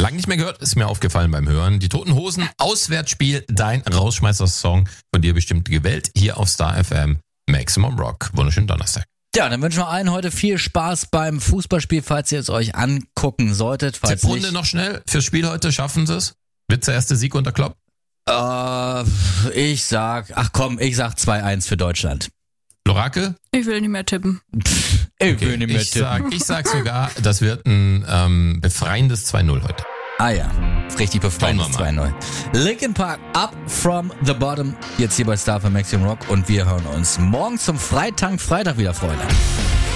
Lang nicht mehr gehört, ist mir aufgefallen beim Hören. Die Toten Hosen, Auswärtsspiel, dein Rausschmeißer-Song, von dir bestimmt gewählt, hier auf Star FM, Maximum Rock. Wunderschönen Donnerstag. Ja, dann wünschen wir allen heute viel Spaß beim Fußballspiel, falls ihr es euch angucken solltet. Tipprunde noch schnell fürs Spiel heute, schaffen sie es? Wird der erste Sieg unter Klopp? Ich sag 2-1 für Deutschland. Lorake? Ich will nicht mehr tippen. Ich sag sogar, das wird ein befreiendes 2-0 heute. Ah ja, richtig befreiendes Schauen wir 2-0. Linkin Park, Up From The Bottom, jetzt hier bei Star für Maximum Rock und wir hören uns morgen zum Freitag wieder, Freunde.